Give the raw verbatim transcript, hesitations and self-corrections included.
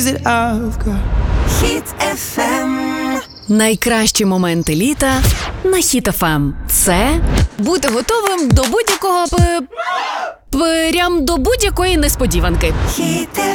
things that I've got. Хіт еф ем. Найкращі моменти літа на Хіт еф ем. Це бути готовим до будь-якого п... прям до будь-якої несподіванки. Хіт еф ем.